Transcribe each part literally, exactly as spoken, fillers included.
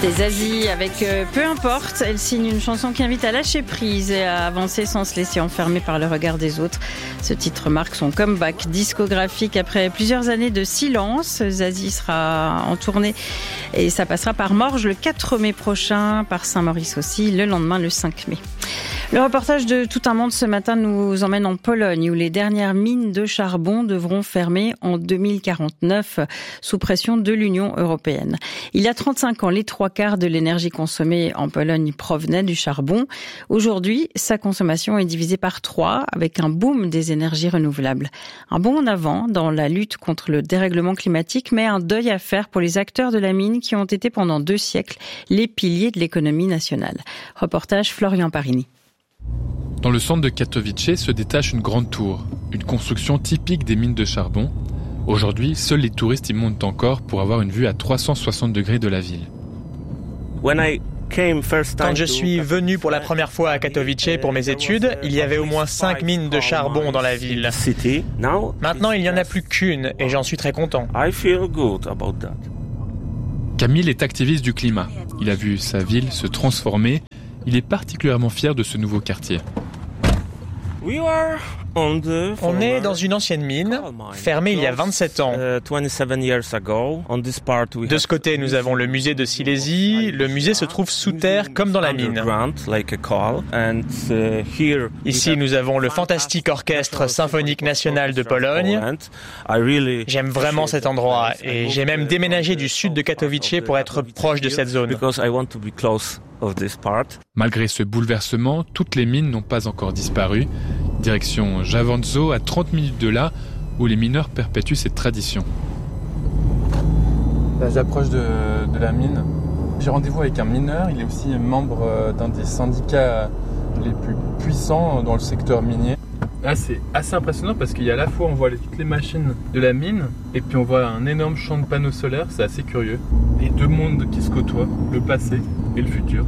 C'est Zazie avec euh, Peu importe. Elle signe une chanson qui invite à lâcher prise et à avancer sans se laisser enfermer par le regard des autres. Ce titre marque son comeback discographique après plusieurs années de silence. Zazie sera en tournée et ça passera par Morges le quatre mai prochain, par Saint-Maurice aussi, le lendemain le cinq mai. Le reportage de Tout un monde ce matin nous emmène en Pologne où les dernières mines de charbon devront fermer en deux mille quarante-neuf sous pression de l'Union européenne. Il y a trente-cinq ans, les trois quarts de l'énergie consommée en Pologne provenait du charbon. Aujourd'hui, sa consommation est divisée par trois avec un boom des énergies renouvelables. Un bond en avant dans la lutte contre le dérèglement climatique, mais un deuil à faire pour les acteurs de la mine qui ont été pendant deux siècles les piliers de l'économie nationale. Reportage Florian Parini. Dans le centre de Katowice se détache une grande tour, une construction typique des mines de charbon. Aujourd'hui, seuls les touristes y montent encore pour avoir une vue à trois cent soixante degrés de la ville. Quand je suis venu pour la première fois à Katowice pour mes études, il y avait au moins cinq mines de charbon dans la ville. Maintenant, il n'y en a plus qu'une et j'en suis très content. Camille est activiste du climat. Il a vu sa ville se transformer. Il est particulièrement fier de ce nouveau quartier. On est dans une ancienne mine, fermée il y a vingt-sept ans. De ce côté, nous avons le musée de Silésie. Le musée se trouve sous terre comme dans la mine. Ici, nous avons le fantastique orchestre symphonique national de Pologne. J'aime vraiment cet endroit et j'ai même déménagé du sud de Katowice pour être proche de cette zone. Malgré ce bouleversement, toutes les mines n'ont pas encore disparu. Direction Jawanzo, à trente minutes de là, où les mineurs perpétuent cette tradition. Là, j'approche de, de la mine. J'ai rendez-vous avec un mineur. Il est aussi membre d'un des syndicats les plus puissants dans le secteur minier. Là, c'est assez impressionnant parce qu'il y a à la fois, on voit toutes les machines de la mine et puis on voit un énorme champ de panneaux solaires. C'est assez curieux. Et deux mondes qui se côtoient, le passé et le futur.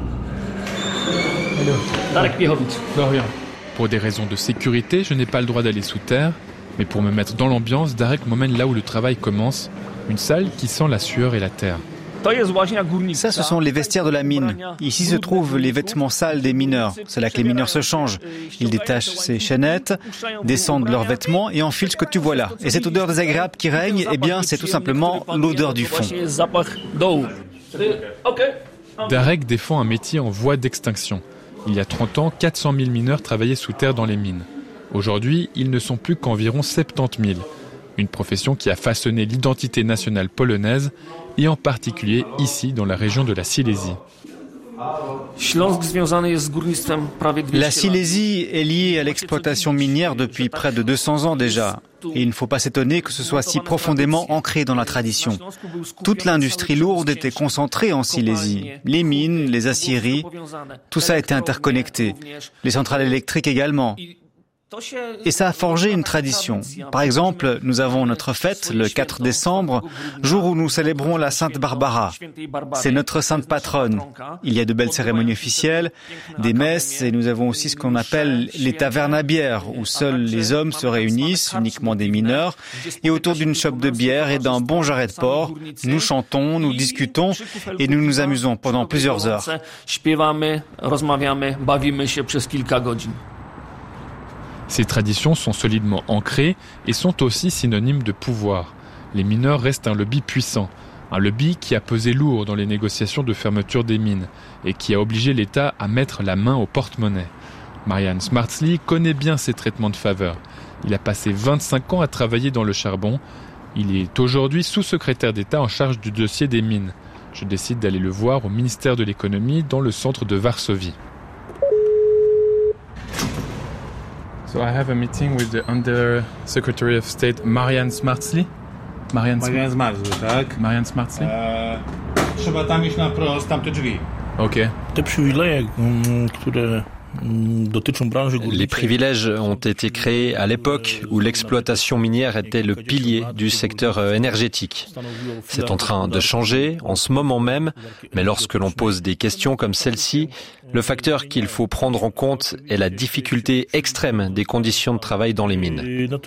Florian. Pour des raisons de sécurité, je n'ai pas le droit d'aller sous terre, mais pour me mettre dans l'ambiance, Darek m'emmène là où le travail commence, une salle qui sent la sueur et la terre. Ça, ce sont les vestiaires de la mine. Ici se trouvent les vêtements sales des mineurs. C'est là que les mineurs se changent. Ils détachent ces chaînettes, descendent leurs vêtements et enfilent ce que tu vois là. Et cette odeur désagréable qui règne, eh bien, c'est tout simplement l'odeur du fond. Darek défend un métier en voie d'extinction. Il y a trente ans, quatre cent mille mineurs travaillaient sous terre dans les mines. Aujourd'hui, ils ne sont plus qu'environ soixante-dix mille. Une profession qui a façonné l'identité nationale polonaise, et en particulier ici, dans la région de la Silésie. La Silésie est liée à l'exploitation minière depuis près de deux cents ans déjà. Et il ne faut pas s'étonner que ce soit si profondément ancré dans la tradition. Toute l'industrie lourde était concentrée en Silésie. Les mines, les aciéries, tout ça était interconnecté. Les centrales électriques également. Et ça a forgé une tradition. Par exemple, nous avons notre fête le quatre décembre, jour où nous célébrons la Sainte Barbara. C'est notre sainte patronne. Il y a de belles cérémonies officielles, des messes, et nous avons aussi ce qu'on appelle les tavernes à bière, où seuls les hommes se réunissent, uniquement des mineurs, et autour d'une chope de bière et d'un bon jarret de porc, nous chantons, nous discutons, et nous nous amusons pendant plusieurs heures. Ces traditions sont solidement ancrées et sont aussi synonymes de pouvoir. Les mineurs restent un lobby puissant, un lobby qui a pesé lourd dans les négociations de fermeture des mines et qui a obligé l'État à mettre la main au porte-monnaie. Marian Smartsli connaît bien ces traitements de faveur. Il a passé vingt-cinq ans à travailler dans le charbon. Il est aujourd'hui sous-secrétaire d'État en charge du dossier des mines. Je décide d'aller le voir au ministère de l'économie dans le centre de Varsovie. So I have a meeting with the Under Secretary of State Marian Smartsli. Marian Smartsli, tak? Marian Smartsli. Eee, trzeba tam iść na prost, tamte drzwi. Ok. Te przywileje, które Les privilèges ont été créés à l'époque où l'exploitation minière était le pilier du secteur énergétique. C'est en train de changer en ce moment même, mais lorsque l'on pose des questions comme celle-ci, Le facteur qu'il faut prendre en compte est la difficulté extrême des conditions de travail dans les mines.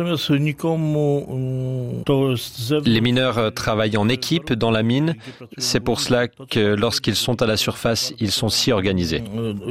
Les mineurs travaillent en équipe dans la mine. C'est pour cela que lorsqu'ils sont à la surface, ils sont si organisés.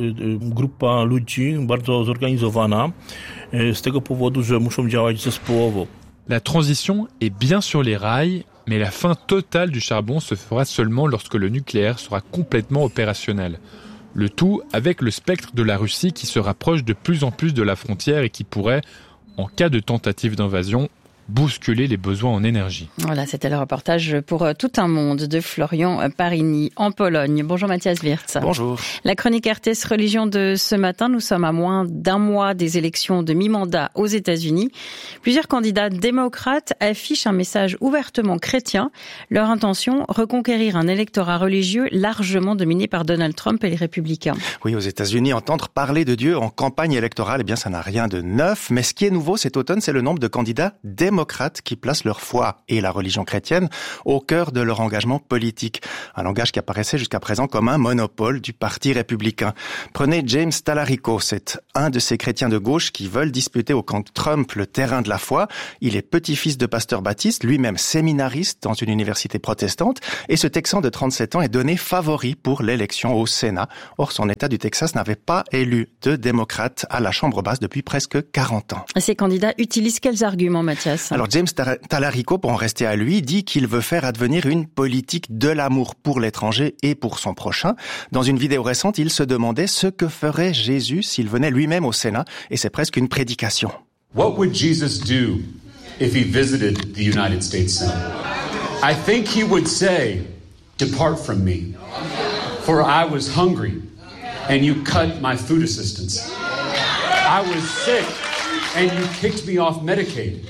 La transition est bien sur les rails, mais la fin totale du charbon se fera seulement lorsque le nucléaire sera complètement opérationnel. Le tout avec le spectre de la Russie qui se rapproche de plus en plus de la frontière et qui pourrait, en cas de tentative d'invasion, bousculer les besoins en énergie. Voilà, c'était le reportage pour Tout un monde de Florian Parigny en Pologne. Bonjour Mathias Wirtz. Bonjour. La chronique R T S Religion de ce matin, nous sommes à moins d'un mois des élections de mi-mandat aux États-Unis. Plusieurs candidats démocrates affichent un message ouvertement chrétien. Leur intention, reconquérir un électorat religieux largement dominé par Donald Trump et les républicains. Oui, aux États-Unis, entendre parler de Dieu en campagne électorale, eh bien, ça n'a rien de neuf. Mais ce qui est nouveau cet automne, c'est le nombre de candidats démocrates qui placent leur foi et la religion chrétienne au cœur de leur engagement politique. Un langage qui apparaissait jusqu'à présent comme un monopole du Parti républicain. Prenez James Talarico, c'est un de ces chrétiens de gauche qui veulent disputer au camp de Trump le terrain de la foi. Il est petit-fils de pasteur baptiste, lui-même séminariste dans une université protestante, et ce Texan de trente-sept ans est donné favori pour l'élection au Sénat. Or, son État du Texas n'avait pas élu de démocrate à la Chambre basse depuis presque quarante ans. Ces candidats utilisent quels arguments, Mathias ? Alors James Talarico, pour en rester à lui, dit qu'il veut faire advenir une politique de l'amour pour l'étranger et pour son prochain. Dans une vidéo récente, il se demandait ce que ferait Jésus s'il venait lui-même au Sénat, et c'est presque une prédication. What would Jesus do if he visited the United States Senate? I think he would say, "Depart from me, for I was hungry, and you cut my food assistance. I was sick, and you kicked me off Medicaid.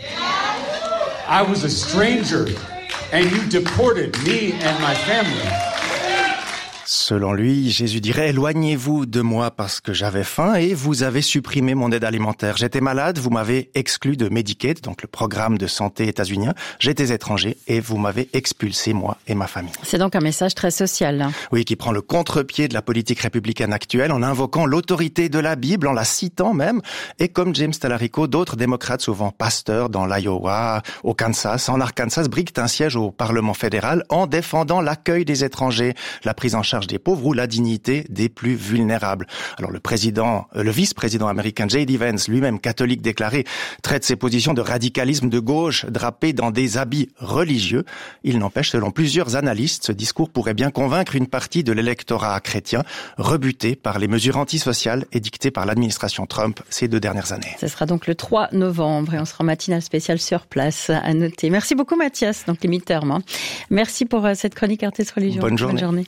I was a stranger, and you deported me and my family." Selon lui, Jésus dirait « Éloignez-vous de moi parce que j'avais faim et vous avez supprimé mon aide alimentaire. J'étais malade, vous m'avez exclu de Medicaid, donc le programme de santé états-unien. J'étais étranger et vous m'avez expulsé, moi et ma famille. » C'est donc un message très social. Oui, qui prend le contre-pied de la politique républicaine actuelle en invoquant l'autorité de la Bible, en la citant même. Et comme James Talarico, d'autres démocrates, souvent pasteurs dans l'Iowa, au Kansas, en Arkansas, briquent un siège au Parlement fédéral en défendant l'accueil des étrangers, la prise en charge des pauvres ou la dignité des plus vulnérables. Alors le président, le vice-président américain J D Vance, lui-même catholique déclaré, traite ses positions de radicalisme de gauche drapé dans des habits religieux. Il n'empêche, selon plusieurs analystes, ce discours pourrait bien convaincre une partie de l'électorat chrétien, rebuté par les mesures antisociales édictées par l'administration Trump ces deux dernières années. Ce sera donc le trois novembre et on sera en matinale spéciale sur place, à noter. Merci beaucoup Mathias, donc les midterms. Hein. Merci pour cette chronique R T S Religion. Bonne journée. Bonne journée.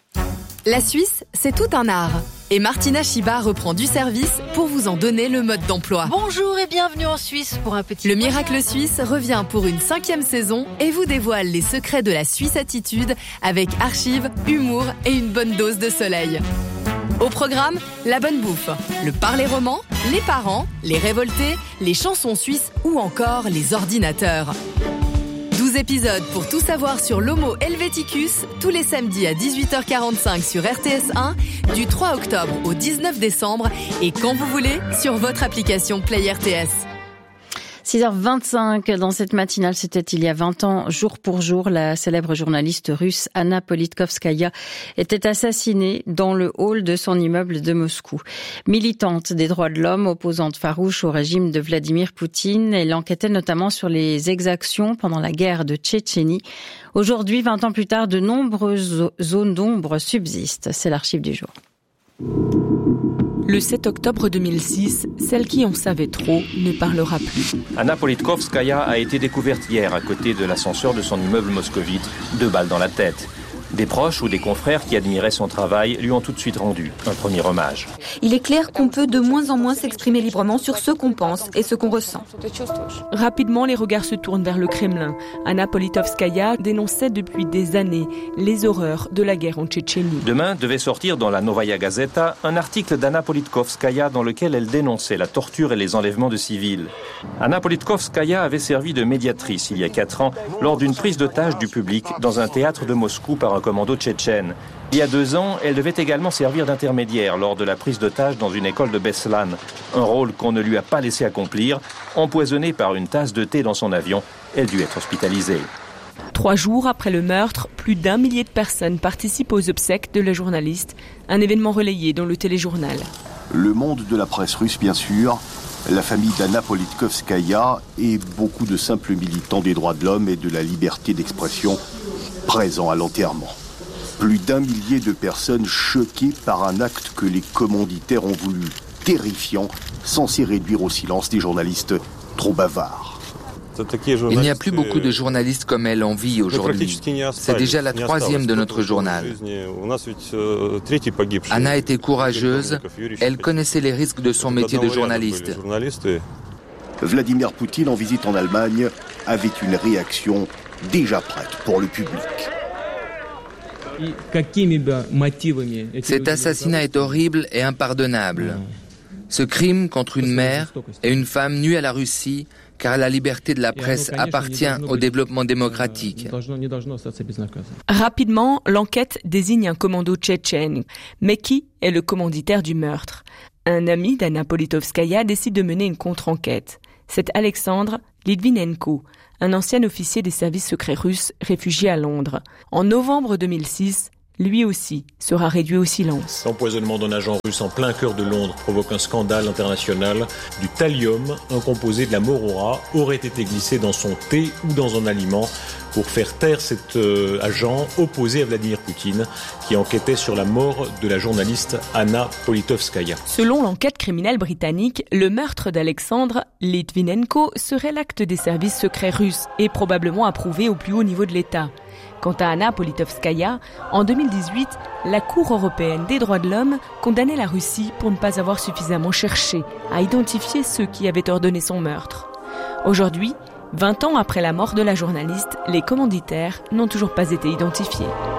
La Suisse, c'est tout un art. Et Martina Chiba reprend du service pour vous en donner le mode d'emploi. Bonjour et bienvenue en Suisse pour un petit... Le Miracle Suisse revient pour une cinquième saison et vous dévoile les secrets de la Suisse attitude avec archives, humour et une bonne dose de soleil. Au programme, la bonne bouffe, le parler roman, les parents, les révoltés, les chansons suisses ou encore les ordinateurs. douze épisodes pour tout savoir sur l'Homo Helveticus, tous les samedis à dix-huit heures quarante-cinq sur R T S un, du trois octobre au dix-neuf décembre et quand vous voulez sur votre application Play R T S. six heures vingt-cinq dans cette matinale, c'était il y a vingt ans, jour pour jour, la célèbre journaliste russe Anna Politkovskaya était assassinée dans le hall de son immeuble de Moscou. Militante des droits de l'homme, opposante farouche au régime de Vladimir Poutine, elle enquêtait notamment sur les exactions pendant la guerre de Tchétchénie. Aujourd'hui, vingt ans plus tard, de nombreuses zones d'ombre subsistent. C'est l'archive du jour. Le sept octobre deux mille six, celle qui en savait trop ne parlera plus. Anna Politkovskaya a été découverte hier à côté de l'ascenseur de son immeuble moscovite, deux balles dans la tête. Des proches ou des confrères qui admiraient son travail lui ont tout de suite rendu un premier hommage. Il est clair qu'on peut de moins en moins s'exprimer librement sur ce qu'on pense et ce qu'on ressent. Rapidement, les regards se tournent vers le Kremlin. Anna Politkovskaya dénonçait depuis des années les horreurs de la guerre en Tchétchénie. Demain devait sortir dans la Novaya Gazeta un article d'Anna Politkovskaya dans lequel elle dénonçait la torture et les enlèvements de civils. Anna Politkovskaya avait servi de médiatrice il y a quatre ans lors d'une prise d'otage du public dans un théâtre de Moscou par un un commando tchétchène. Il y a deux ans, elle devait également servir d'intermédiaire lors de la prise d'otage dans une école de Beslan. Un rôle qu'on ne lui a pas laissé accomplir. Empoisonnée par une tasse de thé dans son avion, elle dut être hospitalisée. Trois jours après le meurtre, plus d'un millier de personnes participent aux obsèques de la journaliste, un événement relayé dans le téléjournal. Le monde de la presse russe, bien sûr, la famille d'Anna Politkovskaya et beaucoup de simples militants des droits de l'homme et de la liberté d'expression présents à l'enterrement. Plus d'un millier de personnes choquées par un acte que les commanditaires ont voulu terrifiant, censé réduire au silence des journalistes trop bavards. Il n'y a plus beaucoup de journalistes comme elle en vie aujourd'hui. C'est déjà la troisième de notre journal. Anna était courageuse, elle connaissait les risques de son métier de journaliste. Vladimir Poutine, en visite en Allemagne, avait une réaction déjà prête pour le public. Cet assassinat est horrible et impardonnable. Ce crime contre une mère et une femme nuit à la Russie, car la liberté de la presse appartient au développement démocratique. Rapidement, l'enquête désigne un commando tchétchène. Mais qui est le commanditaire du meurtre? Un ami d'Anna Politkovskaya décide de mener une contre-enquête. C'est Alexandre Litvinenko, un ancien officier des services secrets russes réfugié à Londres. En novembre deux mille six, lui aussi sera réduit au silence. L'empoisonnement d'un agent russe en plein cœur de Londres provoque un scandale international. Du thallium, un composé de la morora, aurait été glissé dans son thé ou dans un aliment pour faire taire cet euh, agent opposé à Vladimir Poutine qui enquêtait sur la mort de la journaliste Anna Politkovskaya. Selon l'enquête criminelle britannique, le meurtre d'Alexandre Litvinenko serait l'acte des services secrets russes et probablement approuvé au plus haut niveau de l'État. Quant à Anna Politkovskaya, en deux mille dix-huit, la Cour européenne des droits de l'homme condamnait la Russie pour ne pas avoir suffisamment cherché à identifier ceux qui avaient ordonné son meurtre. Aujourd'hui, vingt ans après la mort de la journaliste, les commanditaires n'ont toujours pas été identifiés.